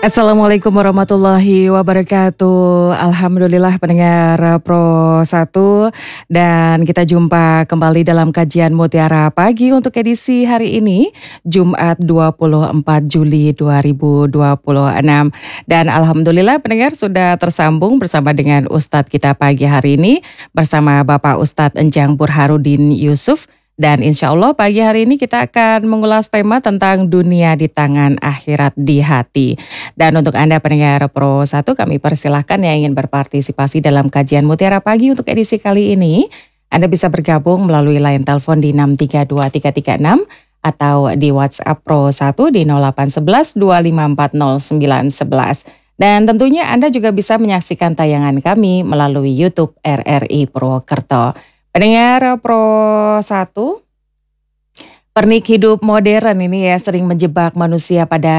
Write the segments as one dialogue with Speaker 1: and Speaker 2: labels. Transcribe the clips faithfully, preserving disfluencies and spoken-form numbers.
Speaker 1: Assalamualaikum warahmatullahi wabarakatuh. Alhamdulillah pendengar Pro satu, dan kita jumpa kembali dalam kajian Mutiara Pagi untuk edisi hari ini, Jumat dua puluh empat Juli dua ribu dua puluh enam. Dan Alhamdulillah pendengar sudah tersambung bersama dengan Ustadz kita pagi hari ini, bersama Bapak Ustadz Enjang Burhanuddin Yusuf. Dan insya Allah pagi hari ini kita akan mengulas tema tentang dunia di tangan, akhirat di hati. Dan untuk Anda pendengar Pro satu, kami persilahkan yang ingin berpartisipasi dalam kajian Mutiara Pagi untuk edisi kali ini. Anda bisa bergabung melalui line telepon di enam tiga dua tiga tiga enam atau di WhatsApp Pro satu di nol delapan satu satu dua lima empat nol sembilan satu satu. Dan tentunya Anda juga bisa menyaksikan tayangan kami melalui YouTube R R I Purwokerto. Pendengar Pro satu, pernik hidup modern ini ya sering menjebak manusia pada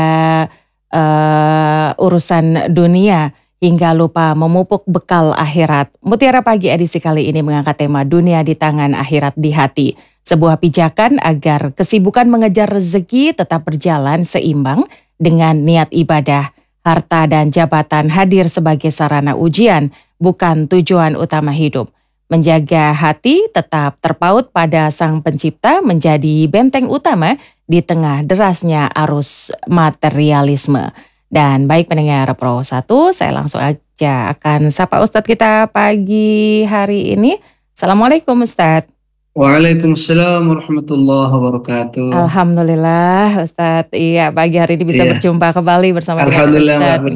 Speaker 1: uh, urusan dunia hingga lupa memupuk bekal akhirat. Mutiara Pagi edisi kali ini mengangkat tema dunia di tangan, akhirat di hati. Sebuah pijakan agar kesibukan mengejar rezeki tetap berjalan seimbang dengan niat ibadah. Harta dan jabatan hadir sebagai sarana ujian, bukan tujuan utama hidup. Menjaga hati tetap terpaut pada Sang Pencipta menjadi benteng utama di tengah derasnya arus materialisme. Dan baik pendengar Pro satu, saya langsung aja akan sapa Ustadz kita pagi hari ini. Assalamualaikum Ustadz.
Speaker 2: Waalaikumsalam warahmatullahi wabarakatuh.
Speaker 1: Alhamdulillah Ustadz, iya pagi hari ini bisa
Speaker 2: iya.
Speaker 1: berjumpa kembali bersama dengan Ustadz.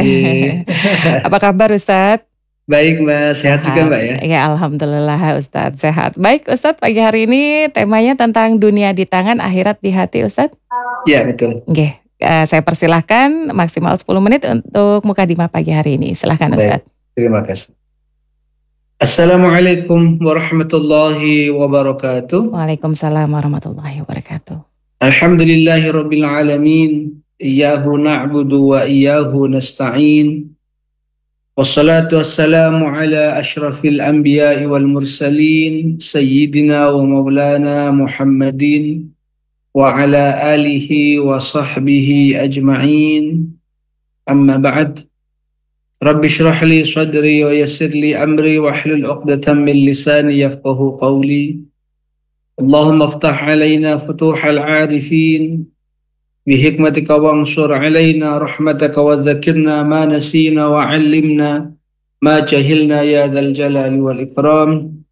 Speaker 1: Apa kabar Ustadz?
Speaker 2: Baik Mbak, sehat, sehat juga Mbak ya?
Speaker 1: Ya Alhamdulillah Ustadz, sehat. Baik Ustadz, pagi hari ini temanya tentang dunia di tangan, akhirat di hati Ustadz.
Speaker 2: Iya betul.
Speaker 1: Oke, uh, saya persilahkan maksimal sepuluh menit untuk mukadimah pagi hari ini. Silahkan Ustadz.
Speaker 2: Baik, terima kasih. Assalamualaikum warahmatullahi wabarakatuh.
Speaker 1: Waalaikumsalam warahmatullahi wabarakatuh.
Speaker 2: Alhamdulillahi rabbil alamin. Iyyahu na'budu wa iyyahu nasta'in. Wassalatu wassalamu ala ashrafil anbiya'i wal mursalin sayyidina wa maulana Muhammadin wa ala alihi wa sahbihi ajma'in. Amma ba'd. Rabbi shrah li sadri wa yassir li amri wa hlul 'uqdatam min lisani yafqahu qawli. Allahumma iftah 'alaina futuhal 'arifin بحكمتك وانصر علينا رحمتك وذكرنا ما نسينا وعلمنا ما جهلنا يا ذا الجلال والإكرام.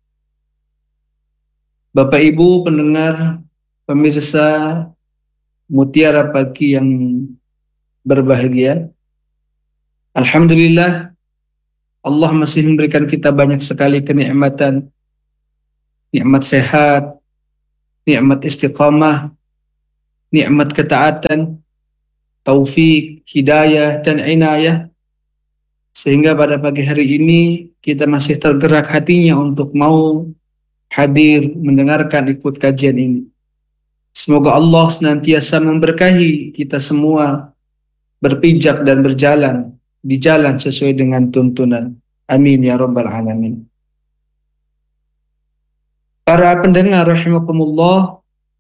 Speaker 2: Bapak Ibu pendengar, pemirsa Mutiara Pagi yang berbahagia, alhamdulillah Allah masih memberikan kita banyak sekali kenikmatan, nikmat sehat, nikmat istiqamah, nikmat ketaatan, taufik, hidayah, dan inayah. Sehingga pada pagi hari ini kita masih tergerak hatinya untuk mau hadir mendengarkan ikut kajian ini. Semoga Allah senantiasa memberkahi kita semua berpijak dan berjalan di jalan sesuai dengan tuntunan. Amin ya rabbal alamin. Para pendengar rahimakumullah,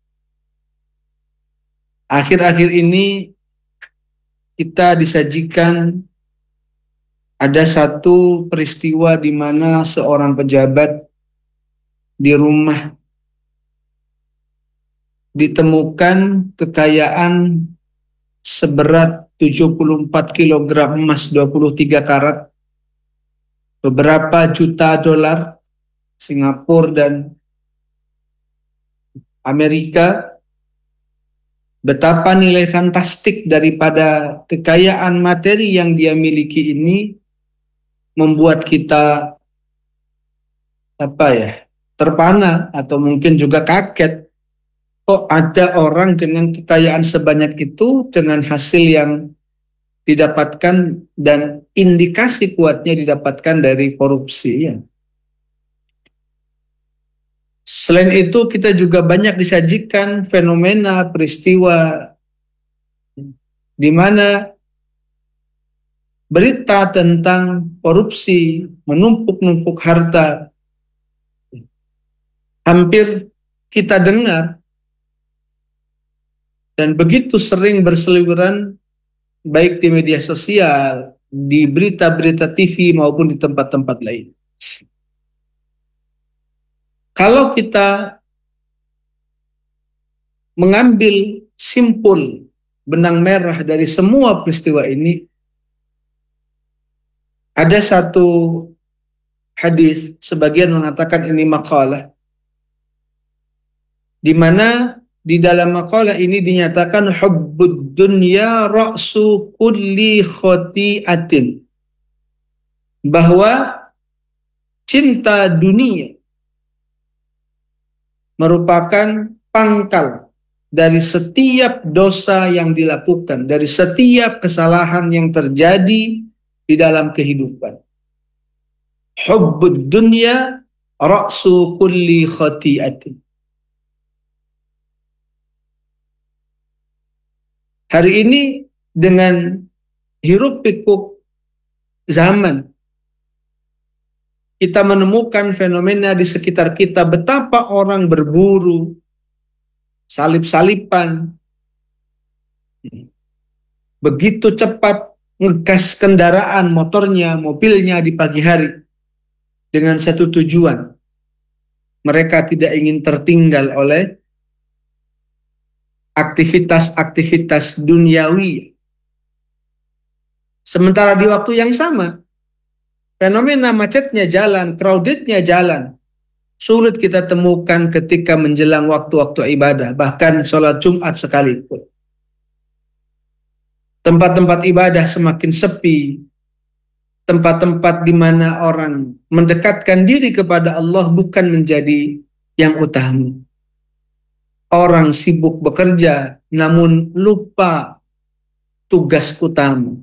Speaker 2: akhir-akhir ini kita disajikan ada satu peristiwa di mana seorang pejabat di rumah ditemukan kekayaan seberat tujuh puluh empat kilogram emas dua puluh tiga karat, beberapa juta dolar Singapura dan Amerika. Betapa nilai fantastik daripada kekayaan materi yang dia miliki ini membuat kita apa ya, terpana atau mungkin juga kaget. Kok ada orang dengan kekayaan sebanyak itu dengan hasil yang didapatkan dan indikasi kuatnya didapatkan dari korupsi ya. Selain itu kita juga banyak disajikan fenomena peristiwa di mana berita tentang korupsi, menumpuk-numpuk harta hampir kita dengar dan begitu sering berseliweran baik di media sosial, di berita-berita T V maupun di tempat-tempat lain. Kalau kita mengambil simpul benang merah dari semua peristiwa ini, ada satu hadis, sebagian mengatakan ini maqalah, di mana di dalam maqalah ini dinyatakan hubbud dunya ra'su kulli khati'atin, bahwa cinta dunia merupakan pangkal dari setiap dosa yang dilakukan, dari setiap kesalahan yang terjadi di dalam kehidupan. Hubbud dunya ra'su kulli khati'atin. Hari ini dengan hiruk pikuk zaman, kita menemukan fenomena di sekitar kita, betapa orang berburu, salip-salipan, begitu cepat ngegas kendaraan, motornya, mobilnya di pagi hari, dengan satu tujuan. Mereka tidak ingin tertinggal oleh aktivitas-aktivitas duniawi. Sementara di waktu yang sama, fenomena macetnya jalan, crowdednya jalan, sulit kita temukan ketika menjelang waktu-waktu ibadah, bahkan sholat Jumat sekalipun. Tempat-tempat ibadah semakin sepi, tempat-tempat di mana orang mendekatkan diri kepada Allah bukan menjadi yang utama. Orang sibuk bekerja, namun lupa tugas utama.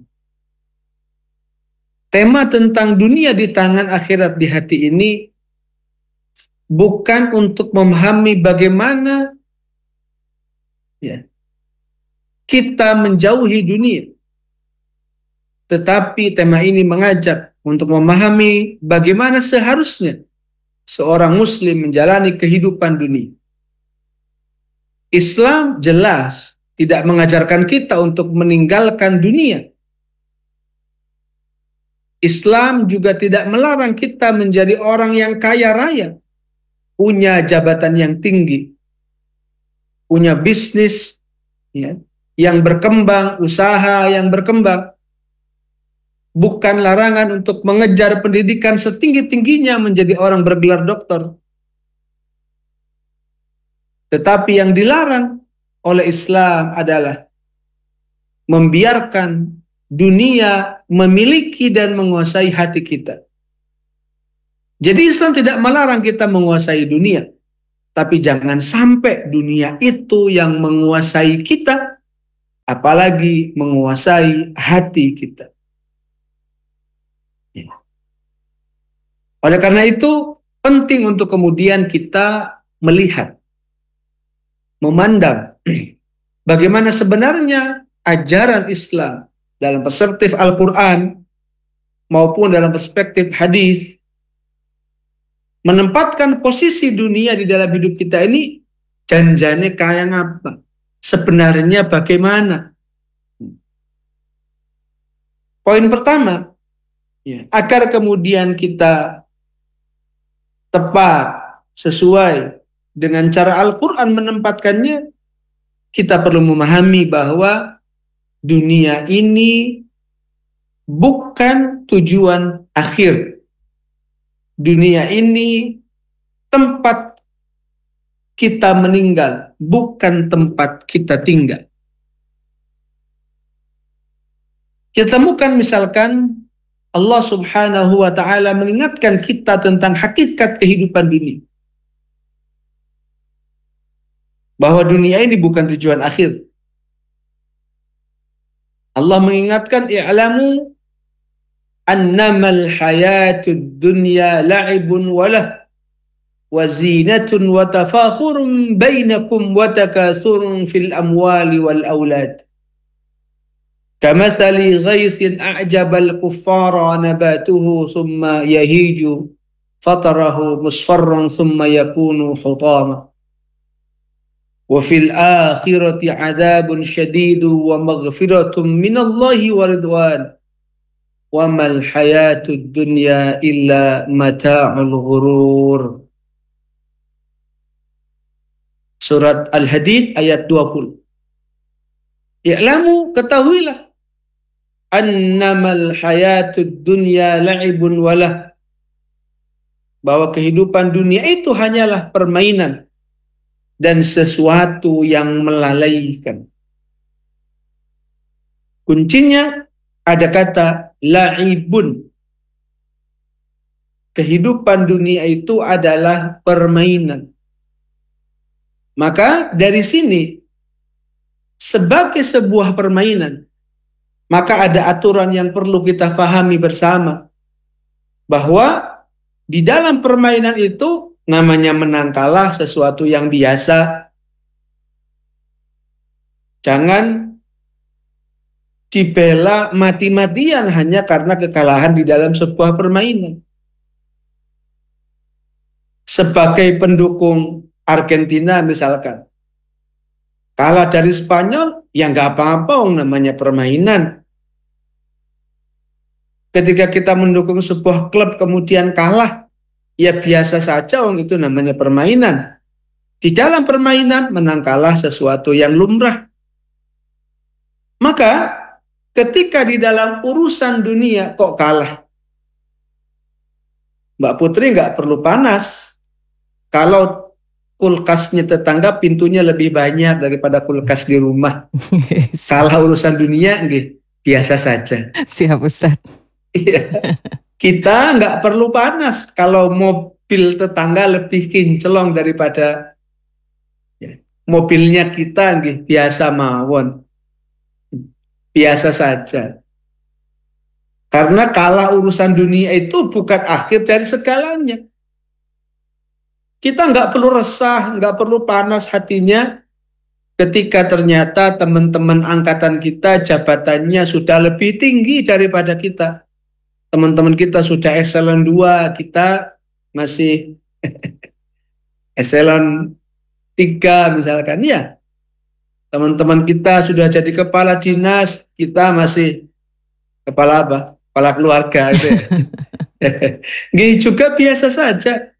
Speaker 2: Tema tentang dunia di tangan, akhirat di hati ini bukan untuk memahami bagaimana ya, kita menjauhi dunia, tetapi tema ini mengajak untuk memahami bagaimana seharusnya seorang muslim menjalani kehidupan dunia. Islam jelas tidak mengajarkan kita untuk meninggalkan dunia. Islam juga tidak melarang kita menjadi orang yang kaya raya, punya jabatan yang tinggi, punya bisnis ya, yang berkembang, usaha yang berkembang. Bukan larangan untuk mengejar pendidikan setinggi-tingginya menjadi orang bergelar doktor. Tetapi yang dilarang oleh Islam adalah membiarkan dunia memiliki dan menguasai hati kita. Jadi Islam tidak melarang kita menguasai dunia, tapi jangan sampai dunia itu yang menguasai kita, apalagi menguasai hati kita. Oleh karena itu, penting untuk kemudian kita melihat, memandang bagaimana sebenarnya ajaran Islam dalam perspektif Al-Quran maupun dalam perspektif hadis menempatkan posisi dunia di dalam hidup kita ini janjane kayak apa, sebenarnya bagaimana. Poin pertama, ya, agar kemudian kita tepat sesuai dengan cara Al-Quran menempatkannya, kita perlu memahami bahwa dunia ini bukan tujuan akhir. Dunia ini tempat kita meninggal, bukan tempat kita tinggal. Kita temukan misalkan Allah Subhanahu wa ta'ala mengingatkan kita tentang hakikat kehidupan dunia. Bahwa dunia ini bukan tujuan akhir. Allah mengingatkan, i'lamu annamal hayatud dunya la'ibun walah wa zinatun wa tafakhurun bainakum wa takathurun fil amwali wal aulad. Kamathali ghaithin a'jabal kuffara nabatuhu thumma yahiju fatarahu musfarran thumma yakunu hutama. wa fil akhirati adzabun syadidu wa maghfiratum minallahi wa ridwan wa mal hayatud dunya illa mata'ul ghurur. Surat Al-Hadid ayat dua puluh. I'lamu, ketahuilah, annamal hayatud dunya la'ibun walah, bahwa kehidupan dunia itu hanyalah permainan dan sesuatu yang melalaikan. Kuncinya ada kata la'ibun. Kehidupan dunia itu adalah permainan. Maka dari sini, sebagai sebuah permainan, maka ada aturan yang perlu kita fahami bersama, bahwa di dalam permainan itu namanya menang kalah sesuatu yang biasa. Jangan dibela mati-matian hanya karena kekalahan di dalam sebuah permainan. Sebagai pendukung Argentina misalkan, kalah dari Spanyol, ya nggak apa-apa, namanya permainan. Ketika kita mendukung sebuah klub kemudian kalah, ya biasa saja, wong itu namanya permainan. Di dalam permainan menang kalah sesuatu yang lumrah. Maka ketika di dalam urusan dunia kok kalah, Mbak Putri nggak perlu panas kalau kulkasnya tetangga pintunya lebih banyak daripada kulkas di rumah. Kalah urusan dunia, nggih, biasa saja.
Speaker 1: Siap Ustadz.
Speaker 2: Kita nggak perlu panas kalau mobil tetangga lebih kinclong daripada ya, mobilnya kita, nggih, biasa mawon. Biasa saja. Karena kalah urusan dunia itu bukan akhir dari segalanya. Kita nggak perlu resah, nggak perlu panas hatinya ketika ternyata teman-teman angkatan kita jabatannya sudah lebih tinggi daripada kita. Teman-teman kita sudah eselon dua, kita masih eselon tiga misalkan. Ya, teman-teman kita sudah jadi kepala dinas, kita masih kepala apa? Kepala keluarga. Gitu ya. Gini juga biasa saja.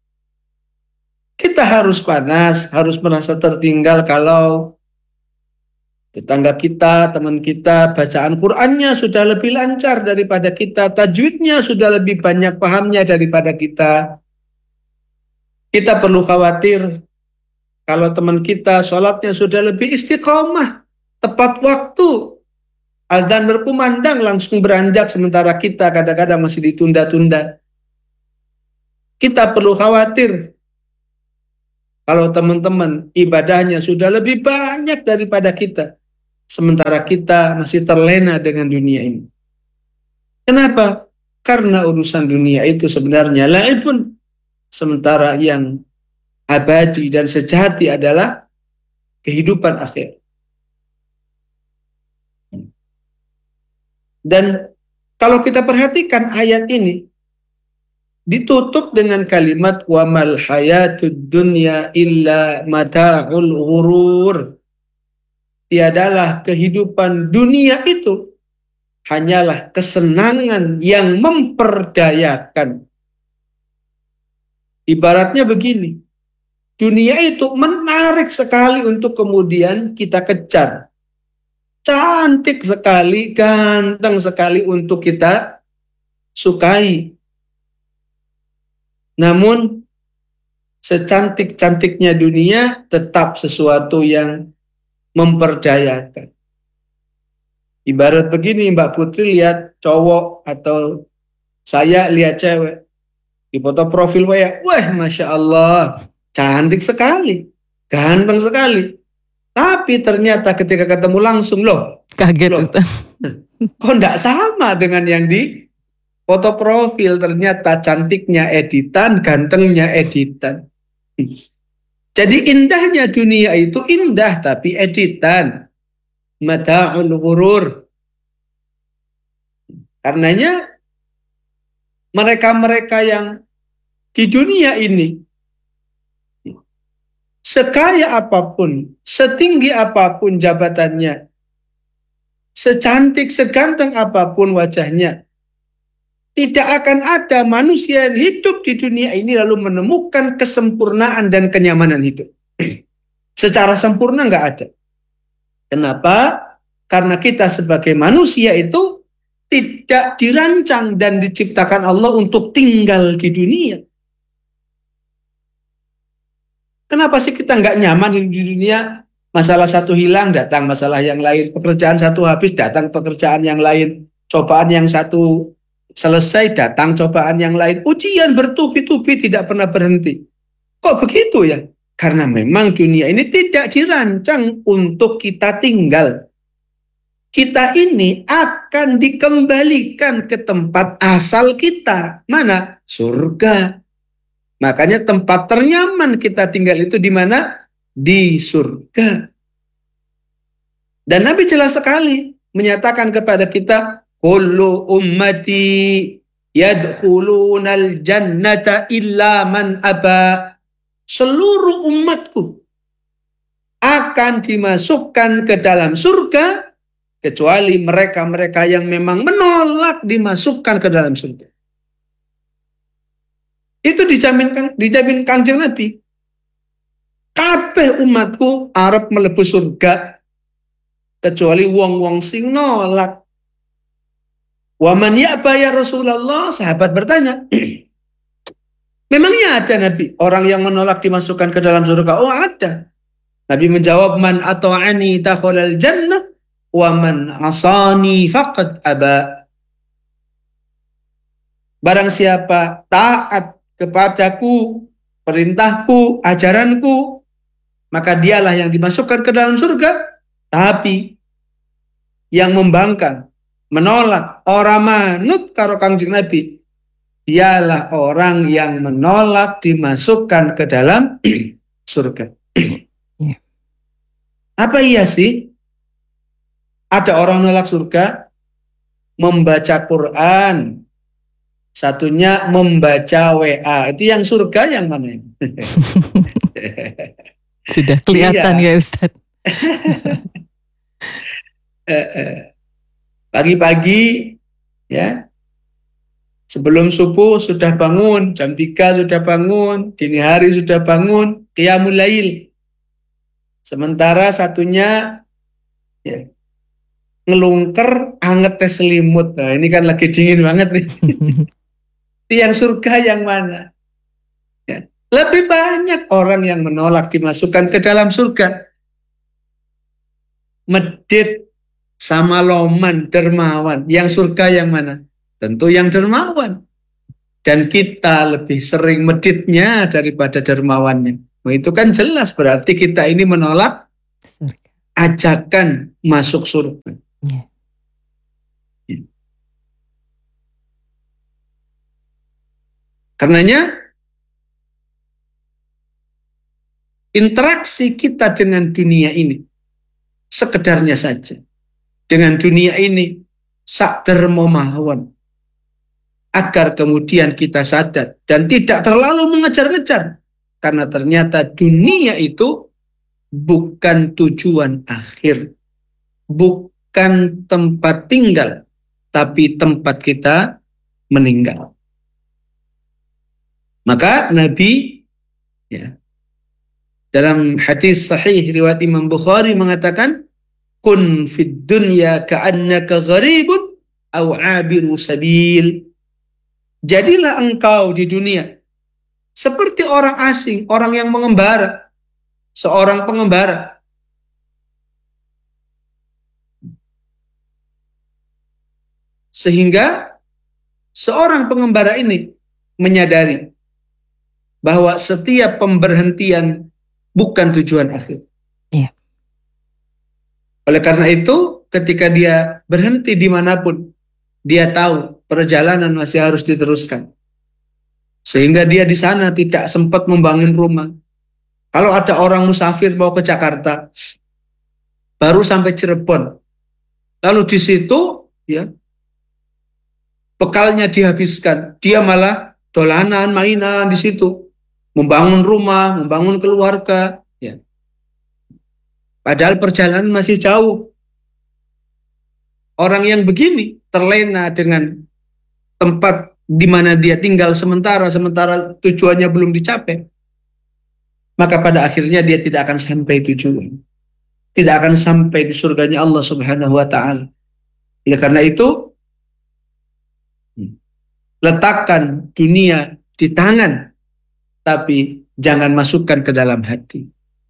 Speaker 2: Kita harus panas, harus merasa tertinggal kalau tetangga kita, teman kita, bacaan Qur'annya sudah lebih lancar daripada kita, tajwidnya sudah lebih banyak pahamnya daripada kita. Kita perlu khawatir kalau teman kita sholatnya sudah lebih istiqomah, tepat waktu, azan berkumandang langsung beranjak, sementara kita kadang-kadang masih ditunda-tunda. Kita perlu khawatir kalau teman-teman ibadahnya sudah lebih banyak daripada kita, sementara kita masih terlena dengan dunia ini. Kenapa? Karena urusan dunia itu sebenarnya la'ibun, sementara yang abadi dan sejati adalah kehidupan akhir. Dan kalau kita perhatikan ayat ini ditutup dengan kalimat wa mal hayatud dunya illa mata'ul ghurur. Tiadalah kehidupan dunia itu hanyalah kesenangan yang memperdayakan. Ibaratnya begini, dunia itu menarik sekali untuk kemudian kita kejar. Cantik sekali, ganteng sekali untuk kita sukai. Namun secantik-cantiknya dunia tetap sesuatu yang memperdayakan. Ibarat begini, Mbak Putri lihat cowok atau saya lihat cewek di foto profil saya, wah Masya Allah, cantik sekali, ganteng sekali. Tapi ternyata ketika ketemu langsung, loh,
Speaker 1: Kaget
Speaker 2: loh,
Speaker 1: Ustaz.
Speaker 2: kok enggak sama dengan yang di foto profil, ternyata cantiknya editan, gantengnya editan. Jadi indahnya dunia itu indah tapi editan. Mata'ul ghurur. Karenanya mereka-mereka yang di dunia ini sekaya apapun, setinggi apapun jabatannya, secantik, seganteng apapun wajahnya, tidak akan ada manusia yang hidup di dunia ini lalu menemukan kesempurnaan dan kenyamanan hidup. Secara sempurna nggak ada. Kenapa? Karena kita sebagai manusia itu tidak dirancang dan diciptakan Allah untuk tinggal di dunia. Kenapa sih kita nggak nyaman di dunia? Masalah satu hilang, datang masalah yang lain. Pekerjaan satu habis, datang pekerjaan yang lain. Cobaan yang satu selesai, datang cobaan yang lain. Ujian bertubi-tubi tidak pernah berhenti. Kok begitu ya? Karena memang dunia ini tidak dirancang untuk kita tinggal. Kita ini akan dikembalikan ke tempat asal kita. Mana? Surga. Makanya tempat ternyaman kita tinggal itu di mana? Di surga. Dan Nabi jelas sekali menyatakan kepada kita, kullu ummati yadkhulunal jannata illa man aba. Seluruh umatku akan dimasukkan ke dalam surga kecuali mereka-mereka yang memang menolak dimasukkan ke dalam surga. Itu dijamin dijamin Kanjeng Nabi. Kabeh umatku arep mlebu surga kecuali wong-wong sing nolak. Wa man ya'ba ya Rasulullah? Sahabat bertanya. Memangnya ada Nabi orang yang menolak dimasukkan ke dalam surga? Oh, ada. Nabi menjawab, man ata'ani dakhalal jannah wa man asani faqad aba. Barang siapa taat kepadaku, perintahku, ajaranku, maka dialah yang dimasukkan ke dalam surga. Tapi yang membangkang, menolak, orang manut karo Kanjeng Nabi, dialah orang yang menolak dimasukkan ke dalam surga. Apa iya sih? Ada orang menolak surga, membaca Quran, satunya membaca W A. Itu yang surga yang mana?
Speaker 1: Sudah kelihatan iya. Ya Ustadz.
Speaker 2: Pagi-pagi ya, sebelum subuh sudah bangun, jam tiga sudah bangun, dini hari sudah bangun, qiyamul lail. Sementara satunya ya, ngelungker anget teh selimut. Nah, ini kan lagi dingin banget nih. Yang surga yang mana? Ya. Lebih banyak orang yang menolak dimasukkan ke dalam surga. Medit sama loman, dermawan. Yang surga yang mana? Tentu yang dermawan. Dan kita lebih sering meditnya daripada dermawannya. Nah, itu kan jelas berarti kita ini menolak ajakan masuk surga. Ya. Ya. Karenanya interaksi kita dengan dunia ini sekedarnya saja. Dengan dunia ini sak dermo mawon. Agar kemudian kita sadar dan tidak terlalu mengejar-ngejar. Karena ternyata dunia itu bukan tujuan akhir. Bukan tempat tinggal. Tapi tempat kita meninggal. Maka Nabi ya, dalam hadis sahih riwayat Imam Bukhari mengatakan, kun fid dunya ka'annaka gharibun aw 'abiru sabil. Jadilah engkau di dunia seperti orang asing, orang yang mengembara, seorang pengembara. Sehingga seorang pengembara ini menyadari bahwa setiap pemberhentian bukan tujuan akhir. Yeah. Oleh karena itu, ketika dia berhenti dimanapun, dia tahu perjalanan masih harus diteruskan. Sehingga dia di sana tidak sempat membangun rumah. Kalau ada orang musafir mau ke Jakarta, baru sampai Cirebon, lalu di situ ya bekalnya dihabiskan, dia malah dolanan, mainan di situ, membangun rumah, membangun keluarga, Padahal perjalanan masih jauh. Orang yang begini terlena dengan tempat di mana dia tinggal sementara, sementara tujuannya belum dicapai, maka pada akhirnya dia tidak akan sampai tujuan. Tidak akan sampai di surganya Allah Subhanahu wa Ta'ala. Ya, karena itu, letakkan dunia di tangan, tapi jangan masukkan ke dalam hati.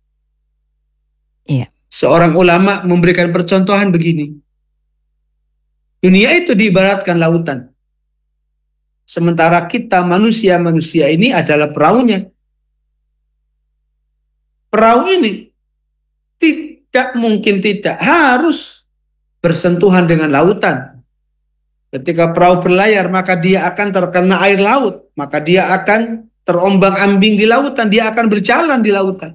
Speaker 1: Iya.
Speaker 2: Seorang ulama memberikan percontohan begini. Dunia itu diibaratkan lautan. Sementara kita manusia-manusia ini adalah peraunya. Perahu ini tidak mungkin tidak harus bersentuhan dengan lautan. Ketika perahu berlayar, maka dia akan terkena air laut. Maka dia akan terombang-ambing di lautan. Dia akan berjalan di lautan.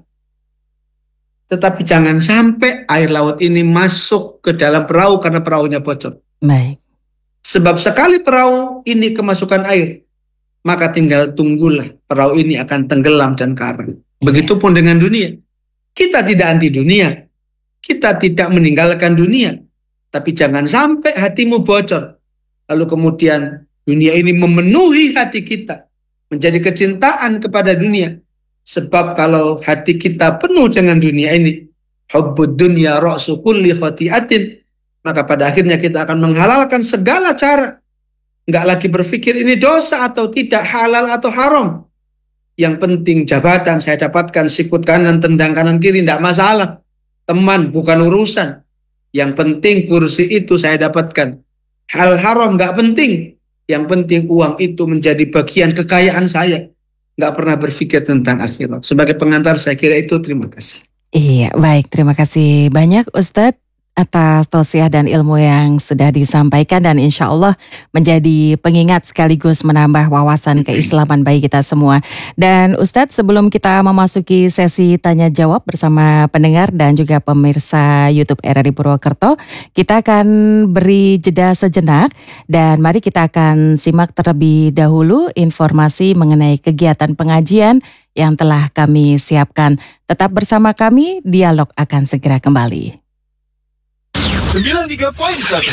Speaker 2: Tetapi jangan sampai air laut ini masuk ke dalam perahu karena perahunya bocor.
Speaker 1: Baik.
Speaker 2: Sebab sekali perahu ini kemasukan air, maka tinggal tunggulah perahu ini akan tenggelam dan karam. Begitupun dengan dunia. Kita tidak anti dunia. Kita tidak meninggalkan dunia. Tapi jangan sampai hatimu bocor. Lalu kemudian dunia ini memenuhi hati kita. Menjadi kecintaan kepada dunia. Sebab kalau hati kita penuh dengan dunia ini, hubbud dunya ra'su kulli khati'atin, maka pada akhirnya kita akan menghalalkan segala cara. Nggak lagi berpikir ini dosa atau tidak, halal atau haram. Yang penting jabatan saya dapatkan, sikut kanan, tendang kanan kiri, tidak masalah. Teman bukan urusan. Yang penting kursi itu saya dapatkan. Hal haram nggak penting. Yang penting uang itu menjadi bagian kekayaan saya. Nggak pernah berpikir tentang akhirat. Sebagai pengantar saya kira itu, terima kasih.
Speaker 1: Iya, baik. Terima kasih banyak Ustadz atas tausiah dan ilmu yang sudah disampaikan, dan insya Allah menjadi pengingat sekaligus menambah wawasan keislaman bagi kita semua. Dan Ustadz, sebelum kita memasuki sesi tanya jawab bersama pendengar dan juga pemirsa YouTube R R I Purwokerto, kita akan beri jeda sejenak dan mari kita akan simak terlebih dahulu informasi mengenai kegiatan pengajian yang telah kami siapkan. Tetap bersama kami, dialog akan segera kembali.
Speaker 3: sembilan puluh tiga koma satu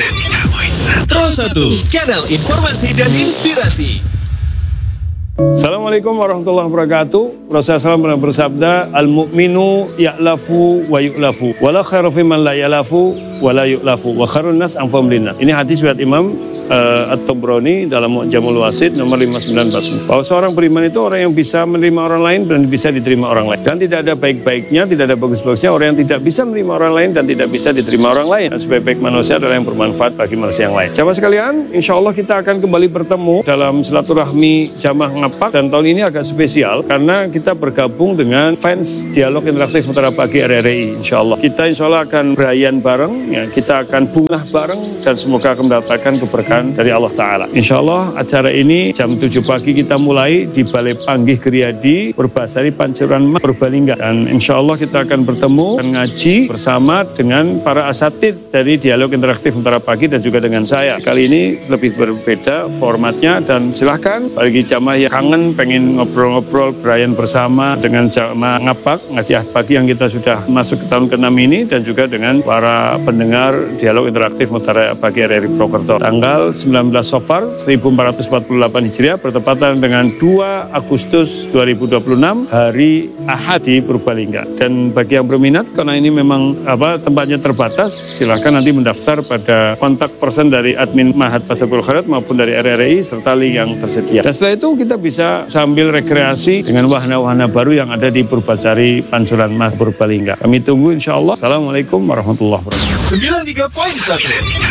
Speaker 3: Pro satu, kanal informasi dan inspirasi.
Speaker 4: Assalamualaikum warahmatullahi wabarakatuh. Rasulullah shallallahu alaihi wasallam pernah bersabda, al-mu'minu ya'lafu wa yu'lafu, wa la khairu fi man la ya'lafu wa la yu'lafu, wa khairun nas anfa'uhum linnas. Ini hadis riwayat Imam uh, At-Tabrani dalam Mu'jamul Wasit nomor lima sembilan empat sembilan. Bahwa seorang beriman itu orang yang bisa menerima orang lain dan bisa diterima orang lain. Dan tidak ada baik-baiknya, tidak ada bagus-bagusnya orang yang tidak bisa menerima orang lain dan tidak bisa diterima orang lain. Dan sebaik-baik manusia adalah yang bermanfaat bagi manusia yang lain. Jamaah sekalian, insya Allah kita akan kembali bertemu dalam silaturahmi Jamaah Ngapak, dan tahun ini agak spesial karena kita bergabung dengan fans dialog interaktif Mutiara Pagi R R I. Insya Allah kita insya Allah akan berayan bareng, ya, kita akan bungah bareng dan semoga akan mendapatkan keberkahan dari Allah Ta'ala. Insya Allah acara ini jam tujuh pagi kita mulai di Balai Panggih Geriyadi Purbasari Pancuran Purbalingga, dan insya Allah kita akan bertemu dan ngaji bersama dengan para asatid dari dialog interaktif Mutiara Pagi dan juga dengan saya. Kali ini lebih berbeda formatnya, dan silahkan bagi jamaah yang kangen pengen ngobrol-ngobrol berayan bersama dengan jamaah Ngapak ngaji ahad pagi yang kita sudah masuk ke tahun keenam ini, dan juga dengan para pendengar dialog interaktif Mutiara Pagi R R I Purwokerto. Tanggal sembilan belas Safar seribu empat ratus empat puluh delapan Hijriah bertepatan dengan dua Agustus dua ribu dua puluh enam hari Ahad di Purbalingga. Dan bagi yang berminat, karena ini memang apa tempatnya terbatas, silahkan nanti mendaftar pada kontak person dari admin Mahat Fastabiqul Khairat maupun dari R R I serta link yang tersedia. Dan setelah itu kita bisa sambil rekreasi dengan wahana-wahana baru yang ada di Purbasari Pancuran Mas Purbalingga. Kami tunggu insya Allah. Assalamualaikum warahmatullahi wabarakatuh.
Speaker 3: sembilan puluh tiga koma satu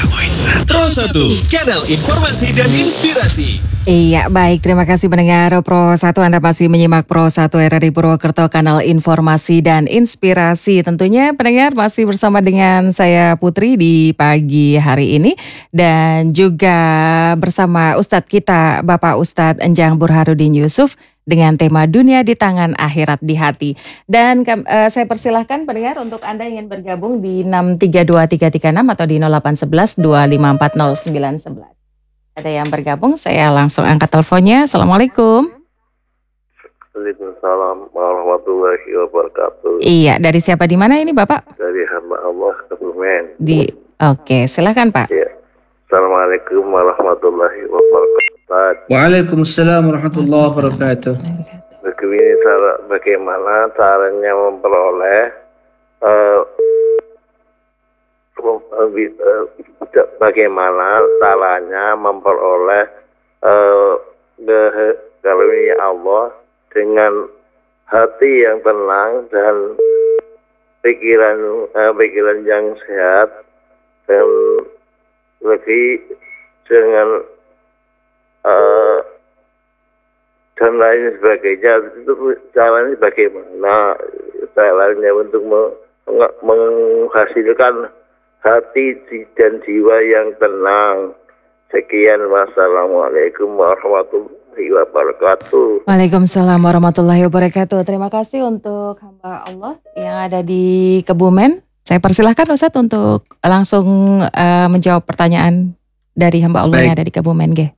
Speaker 3: Pro satu, kanal informasi dan inspirasi.
Speaker 1: Iya, baik. Terima kasih pendengar Pro satu. Anda masih menyimak Pro satu R R I Purwokerto, kanal informasi dan inspirasi. Tentunya pendengar masih bersama dengan saya Putri di pagi hari ini. Dan juga bersama Ustadz kita, Bapak Ustadz Enjang Burhanuddin Yusuf, dengan tema Dunia di Tangan, Akhirat di Hati. Dan uh, saya persilahkan pendengar untuk Anda ingin bergabung di enam tiga dua tiga tiga enam atau di nol delapan satu satu dua lima empat nol sembilan satu satu. Ada yang bergabung, saya langsung angkat teleponnya. Assalamualaikum.
Speaker 5: Waalaikumsalam warahmatullahi wabarakatuh.
Speaker 1: Iya, dari siapa di mana ini Bapak?
Speaker 5: Dari hamba Allah Kebumen.
Speaker 1: Di Oke, silakan Pak.
Speaker 5: Ya. Assalamualaikum warahmatullahi wabarakatuh.
Speaker 2: Waalaikumsalam warahmatullahi wabarakatuh.
Speaker 5: Begini cara bagaimana caranya memperoleh uh, uh, bagaimana caranya memperoleh uh, karunia Allah dengan hati yang tenang dan pikiran uh, pikiran yang sehat dan lebih dengan uh, dan lain sebagainya. Itu caranya bagaimana caranya untuk menghasilkan hati dan jiwa yang tenang. Sekian, wassalamualaikum warahmatullahi wabarakatuh.
Speaker 1: Waalaikumsalam warahmatullahi wabarakatuh. Terima kasih untuk hamba Allah yang ada di Kebumen. Saya persilahkan Ustadz untuk langsung uh, menjawab pertanyaan dari hamba Allah
Speaker 2: Baik.
Speaker 1: yang ada di Kebumen. Ge.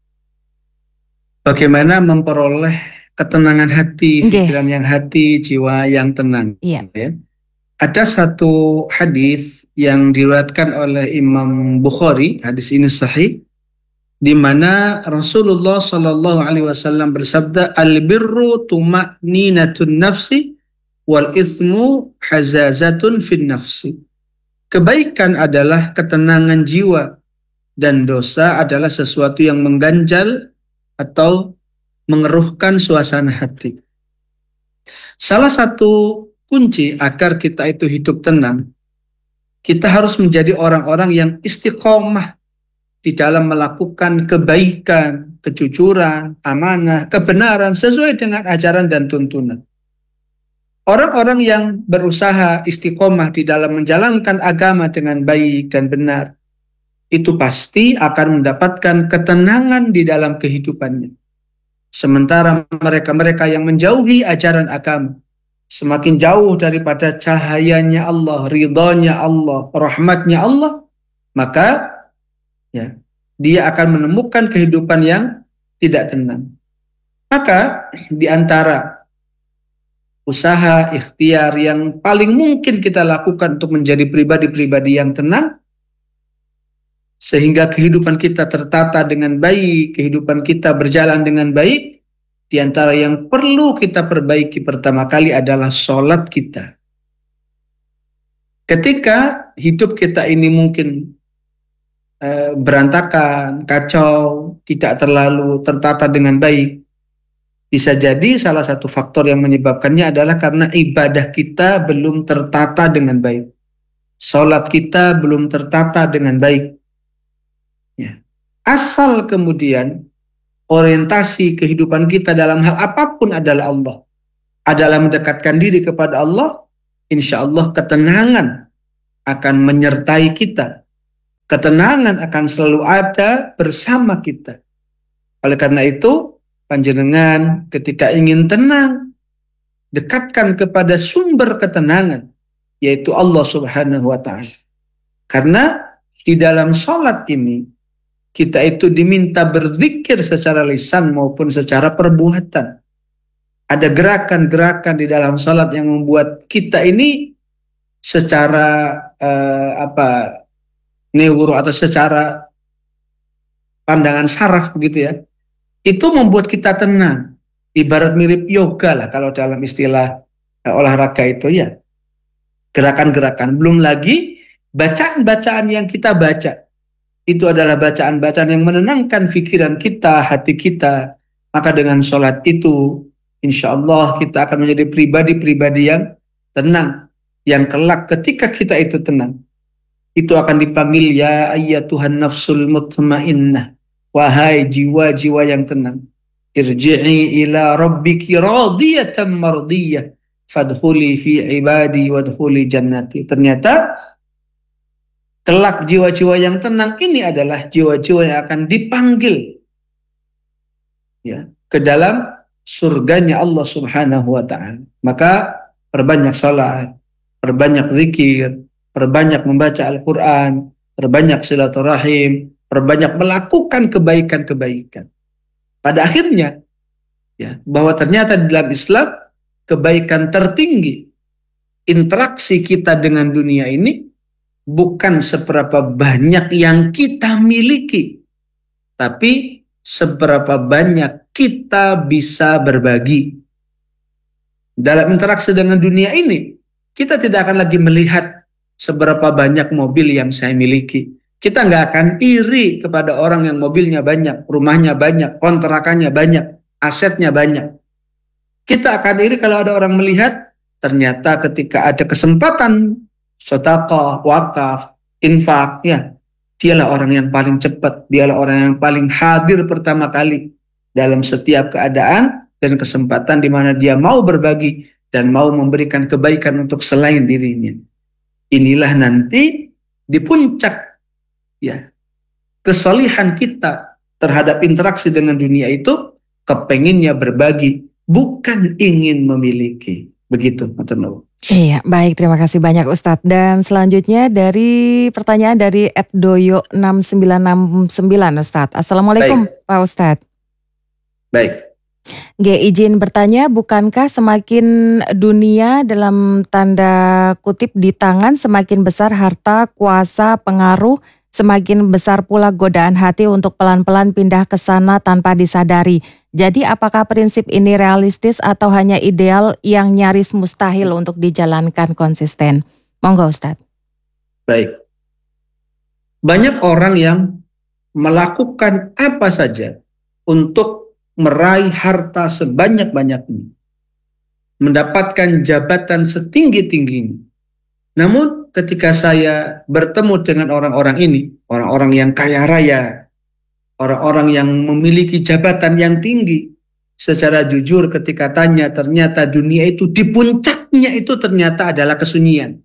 Speaker 2: Bagaimana memperoleh ketenangan hati,
Speaker 1: Ge.
Speaker 2: pikiran yang hati, jiwa yang tenang.
Speaker 1: Iya.
Speaker 2: Ya. Ada satu hadis yang diriwayatkan oleh Imam Bukhari, hadis ini sahih, di mana Rasulullah Shallallahu Alaihi Wasallam bersabda, al-birru tuma'ninatun nafsi wal ithmu hazazatun fin nafsi. Kebaikan adalah ketenangan jiwa dan dosa adalah sesuatu yang mengganjal atau mengeruhkan suasana hati. Salah satu kunci agar kita itu hidup tenang, kita harus menjadi orang-orang yang istiqomah di dalam melakukan kebaikan, kejujuran, amanah, kebenaran sesuai dengan ajaran dan tuntunan. Orang-orang yang berusaha istiqomah di dalam menjalankan agama dengan baik dan benar, itu pasti akan mendapatkan ketenangan di dalam kehidupannya. Sementara mereka-mereka yang menjauhi ajaran agama, semakin jauh daripada cahayanya Allah, ridhonya Allah, rahmatnya Allah, maka ya, dia akan menemukan kehidupan yang tidak tenang. Maka di antara usaha ikhtiar yang paling mungkin kita lakukan untuk menjadi pribadi-pribadi yang tenang, sehingga kehidupan kita tertata dengan baik, kehidupan kita berjalan dengan baik, di antara yang perlu kita perbaiki pertama kali adalah sholat kita. Ketika hidup kita ini mungkin berantakan, kacau, tidak terlalu tertata dengan baik, bisa jadi salah satu faktor yang menyebabkannya adalah karena ibadah kita belum tertata dengan baik, sholat kita belum tertata dengan baik. Ya. Asal kemudian orientasi kehidupan kita dalam hal apapun adalah Allah, adalah mendekatkan diri kepada Allah, insya Allah ketenangan akan menyertai kita. Ketenangan akan selalu ada bersama kita. Oleh karena itu, panjenengan ketika ingin tenang, dekatkan kepada sumber ketenangan, yaitu Allah Subhanahu wa Ta'ala. Karena di dalam sholat ini, kita itu diminta berzikir secara lisan maupun secara perbuatan. Ada gerakan-gerakan di dalam sholat yang membuat kita ini secara uh, apa neuro atau secara pandangan saraf begitu ya, itu membuat kita tenang. Ibarat mirip yoga lah kalau dalam istilah eh, olahraga itu ya. Gerakan-gerakan, belum lagi bacaan-bacaan yang kita baca. Itu adalah bacaan-bacaan yang menenangkan pikiran kita, hati kita. Maka dengan sholat itu, insya Allah kita akan menjadi pribadi-pribadi yang tenang. Yang kelak ketika kita itu tenang, itu akan dipanggil ya ayyatuhan nafsul mutmainnah, wahai jiwa-jiwa yang tenang, irji'i ila rabbiki radiyatan mardiyah fadkhuli fi ibadi wadkhuli jannati. Ternyata kelak jiwa-jiwa yang tenang ini adalah jiwa-jiwa yang akan dipanggil ya ke dalam surganya Allah Subhanahu wa Ta'ala. Maka perbanyak salat, perbanyak zikir, perbanyak membaca Al-Quran, perbanyak silaturahim, perbanyak melakukan kebaikan-kebaikan. Pada akhirnya, Ya, bahwa ternyata di dalam Islam kebaikan tertinggi interaksi kita dengan dunia ini bukan seberapa banyak yang kita miliki, tapi seberapa banyak kita bisa berbagi. Dalam interaksi dengan dunia ini, kita tidak akan lagi melihat seberapa banyak mobil yang saya miliki. Kita nggak akan iri kepada orang yang mobilnya banyak, rumahnya banyak, kontrakannya banyak, asetnya banyak. Kita akan iri kalau ada orang melihat, ternyata ketika ada kesempatan sedekah, wakaf, infak, ya, dialah orang yang paling cepat, dialah orang yang paling hadir pertama kali dalam setiap keadaan dan kesempatan di mana dia mau berbagi dan mau memberikan kebaikan untuk selain dirinya. Inilah nanti di puncak, ya, kesalihan kita terhadap interaksi dengan dunia itu, kepenginnya berbagi, bukan ingin memiliki. Begitu, Matur Nuwun.
Speaker 1: Iya, baik, terima kasih banyak Ustadz. Dan selanjutnya dari pertanyaan dari et doyo enam sembilan enam sembilan Ustadz. Assalamualaikum
Speaker 2: Baik.
Speaker 1: Pak Ustadz.
Speaker 2: Baik.
Speaker 1: G, izin bertanya, bukankah semakin dunia dalam tanda kutip di tangan, semakin besar harta, kuasa, pengaruh, semakin besar pula godaan hati untuk pelan-pelan pindah ke sana tanpa disadari. Jadi apakah prinsip ini realistis atau hanya ideal yang nyaris mustahil untuk dijalankan konsisten? Monggo Ustadz.
Speaker 2: Baik. Banyak orang yang melakukan apa saja untuk meraih harta sebanyak-banyaknya, mendapatkan jabatan setinggi-tingginya. Namun ketika saya bertemu dengan orang-orang ini, orang-orang yang kaya raya, orang-orang yang memiliki jabatan yang tinggi, secara jujur ketika tanya, ternyata dunia itu di puncaknya itu ternyata adalah kesunyian.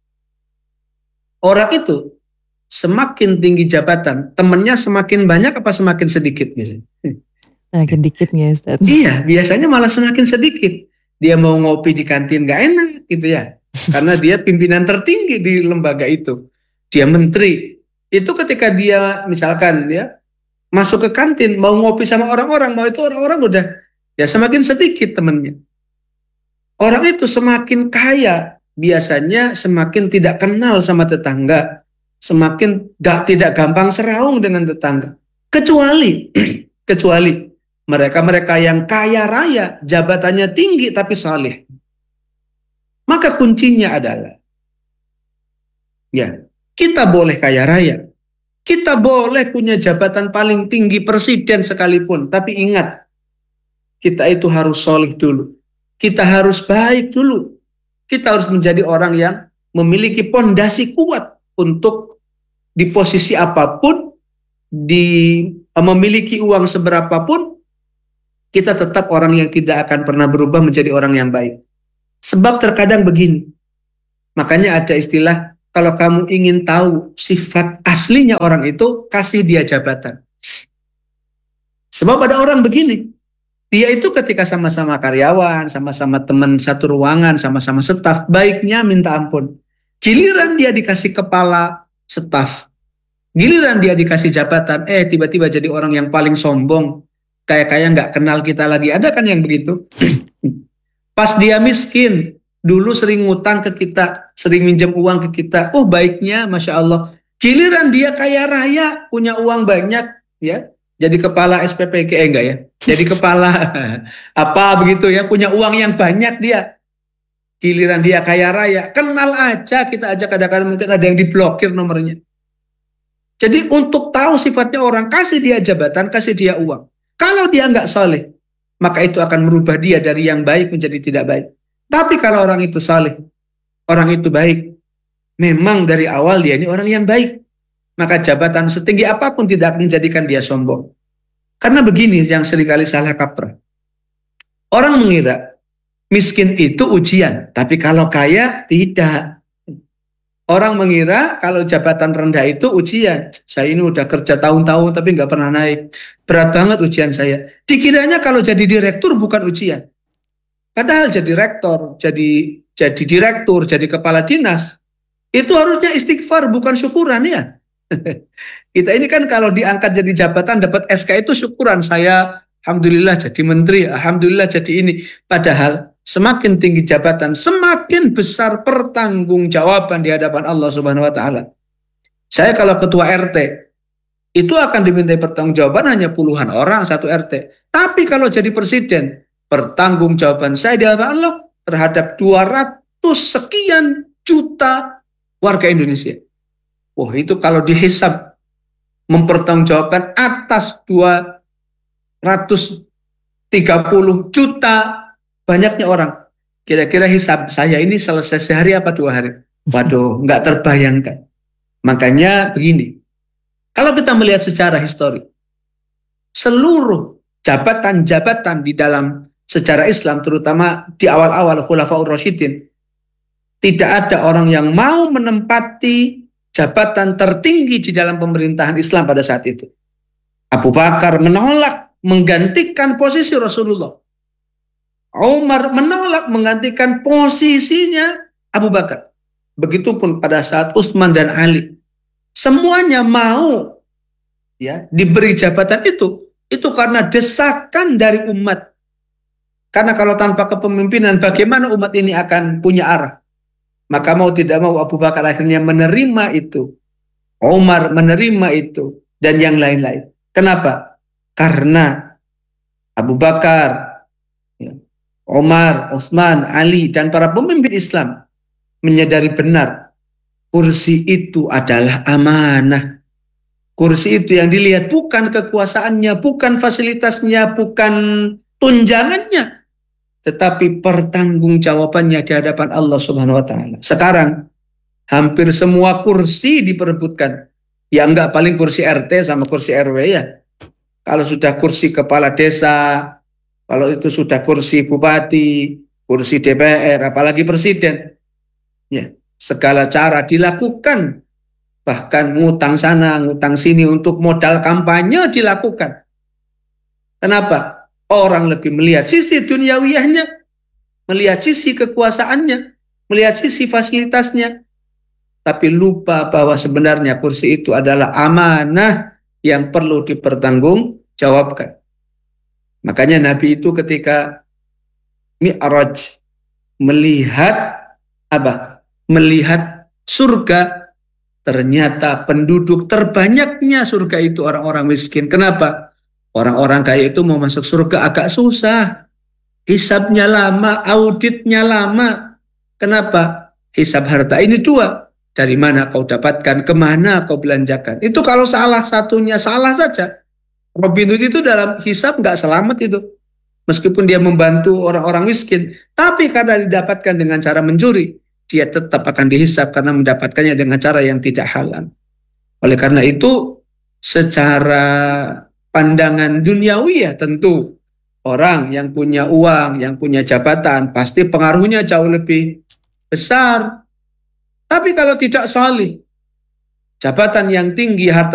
Speaker 2: Orang itu semakin tinggi jabatan, temannya semakin banyak apa semakin sedikit misalnya?
Speaker 1: Semakin dikit ya Ustadz.
Speaker 2: Iya, biasanya malah semakin sedikit. Dia mau ngopi di kantin gak enak gitu ya. Karena dia pimpinan tertinggi di lembaga itu. Dia menteri. Itu ketika dia misalkan ya masuk ke kantin mau ngopi sama orang-orang, mau itu orang-orang udah ya semakin sedikit temennya. Orang itu semakin kaya, biasanya semakin tidak kenal sama tetangga, semakin gak, tidak gampang seraung dengan tetangga. Kecuali kecuali mereka-mereka yang kaya raya, jabatannya tinggi tapi saleh. Maka kuncinya adalah, ya, kita boleh kaya raya, kita boleh punya jabatan paling tinggi presiden sekalipun, tapi ingat, kita itu harus saleh dulu, kita harus baik dulu, kita harus menjadi orang yang memiliki pondasi kuat untuk di posisi apapun, di memiliki uang seberapapun, kita tetap orang yang tidak akan pernah berubah menjadi orang yang baik. Sebab terkadang begini, makanya ada istilah, kalau kamu ingin tahu sifat aslinya orang itu, kasih dia jabatan. Sebab ada orang begini, dia itu ketika sama-sama karyawan, sama-sama teman satu ruangan, sama-sama staf, baiknya minta ampun. Giliran dia dikasih kepala staf, giliran dia dikasih jabatan, eh tiba-tiba jadi orang yang paling sombong, kayak-kayak nggak kenal kita lagi. Ada kan yang begitu? Pas dia miskin, dulu sering ngutang ke kita, sering minjem uang ke kita. Oh baiknya, Masya Allah. Giliran dia kaya raya, punya uang banyak, ya, jadi kepala S P P G, eh enggak ya, jadi kepala apa begitu ya, punya uang yang banyak dia. Giliran dia kaya raya, kenal aja kita aja kadang-kadang mungkin ada yang diblokir nomornya. Jadi untuk tahu sifatnya orang, kasih dia jabatan, kasih dia uang. Kalau dia nggak saleh, maka itu akan merubah dia dari yang baik menjadi tidak baik. Tapi kalau orang itu saleh, orang itu baik, memang dari awal dia ini orang yang baik, maka jabatan setinggi apapun tidak menjadikan dia sombong. Karena begini yang seringkali salah kaprah. Orang mengira miskin itu ujian, tapi kalau kaya tidak. Orang mengira kalau jabatan rendah itu ujian. Saya ini udah kerja tahun-tahun tapi nggak pernah naik. Berat banget ujian saya. Dikiranya kalau jadi direktur bukan ujian. Padahal jadi rektor, jadi jadi direktur, jadi kepala dinas, itu harusnya istighfar bukan syukuran ya. Kita ini kan kalau diangkat jadi jabatan dapat S K itu syukuran. Saya alhamdulillah jadi menteri, alhamdulillah jadi ini. Padahal semakin tinggi jabatan, semakin besar pertanggungjawaban di hadapan Allah Subhanahu wa taala. Saya kalau ketua R T, itu akan dimintai pertanggungjawaban hanya puluhan orang satu R T. Tapi kalau jadi presiden, pertanggungjawaban saya di hadapan Allah terhadap dua ratus sekian juta warga Indonesia. Wah, itu kalau dihisab mempertanggungjawabkan atas dua ratus tiga puluh juta banyaknya orang. Kira-kira hisab saya ini selesai sehari apa dua hari? Waduh, nggak terbayangkan. Makanya begini, kalau kita melihat secara histori, seluruh jabatan-jabatan di dalam sejarah Islam, terutama di awal-awal Khulafaur Rasyidin, tidak ada orang yang mau menempati jabatan tertinggi di dalam pemerintahan Islam pada saat itu. Abu Bakar menolak menggantikan posisi Rasulullah. Umar menolak menggantikan posisinya Abu Bakar. Begitupun pada saat Utsman dan Ali. Semuanya mau ya diberi jabatan itu. Itu karena desakan dari umat. Karena kalau tanpa kepemimpinan bagaimana umat ini akan punya arah? Maka mau tidak mau Abu Bakar akhirnya menerima itu. Umar menerima itu. Dan yang lain-lain. Kenapa? Karena Abu Bakar, ya, Umar, Utsman, Ali, dan para pemimpin Islam menyadari benar kursi itu adalah amanah. Kursi itu yang dilihat bukan kekuasaannya, bukan fasilitasnya, bukan tunjangannya, tetapi pertanggungjawabannya di hadapan Allah Subhanahu wa taala. Sekarang hampir semua kursi diperebutkan. Ya enggak, paling kursi R T sama kursi R W ya. Kalau sudah kursi kepala desa, kalau itu sudah kursi bupati, kursi D P R, apalagi presiden, ya segala cara dilakukan, bahkan ngutang sana, ngutang sini untuk modal kampanye dilakukan. Kenapa? Orang lebih melihat sisi duniawiyahnya, melihat sisi kekuasaannya, melihat sisi fasilitasnya, tapi lupa bahwa sebenarnya kursi itu adalah amanah yang perlu dipertanggungjawabkan. Makanya Nabi itu ketika Mi'raj melihat apa? Melihat surga, ternyata penduduk terbanyaknya surga itu orang-orang miskin. Kenapa? Orang-orang kaya itu mau masuk surga agak susah. Hisabnya lama, auditnya lama. Kenapa? Hisab harta ini dua. Dari mana kau dapatkan, kemana kau belanjakan. Itu kalau salah satunya salah saja. Robin Hood itu dalam hisab nggak selamat itu. Meskipun dia membantu orang-orang miskin. Tapi karena didapatkan dengan cara mencuri, dia tetap akan dihisab karena mendapatkannya dengan cara yang tidak halal. Oleh karena itu, secara pandangan duniawi ya tentu orang yang punya uang, yang punya jabatan, pasti pengaruhnya jauh lebih besar. Tapi kalau tidak salih, jabatan yang tinggi, harta